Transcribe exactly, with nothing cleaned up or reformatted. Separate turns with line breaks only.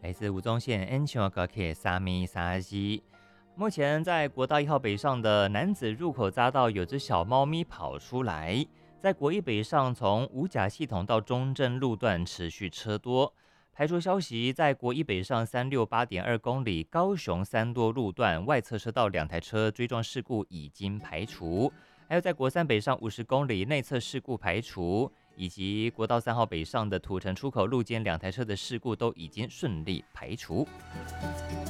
来自吴宗宪 N 九个 K 沙咪沙西。目前在国道一号北上的南子入口匝道，有只小猫咪跑出来。在国一北上，从五甲系统到中正路段持续车多。排除消息，在国一北上三六八点二公里，高雄三多路段外侧车道两台车追撞事故已经排除。还有在国三北上五十公里内侧事故排除，以及国道三号北上的土城出口路肩两台车的事故都已经顺利排除。